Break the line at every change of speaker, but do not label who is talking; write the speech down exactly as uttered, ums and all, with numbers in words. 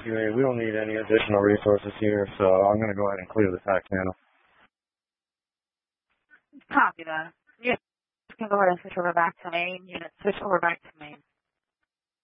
rescue. We don't need any additional resources here, so I'm going to go ahead and clear the tack channel.
Copy that. You can go ahead and switch over back to main. Unit switch over back to